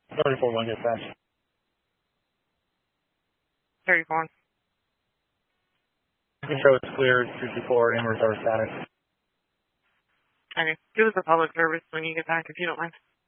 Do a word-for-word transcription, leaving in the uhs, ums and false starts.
thirty-four one dispatch. thirty-four. You can show it's cleared, two two four in reverse status. Okay. Give us a public service when you get back if you don't mind.